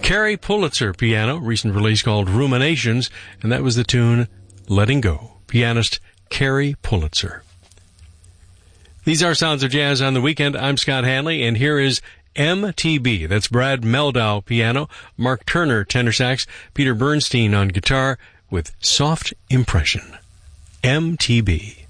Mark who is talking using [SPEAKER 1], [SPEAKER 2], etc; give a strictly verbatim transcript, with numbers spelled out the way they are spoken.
[SPEAKER 1] Carrie Pulitzer piano, recent release called Ruminations, and that was the tune Letting Go. Pianist Carrie Pulitzer. These are Sounds of Jazz on the Weekend. I'm Scott Hanley, and here is M T B. That's Brad Meldau piano, Mark Turner tenor sax, Peter Bernstein on guitar with Soft Impression. M T B.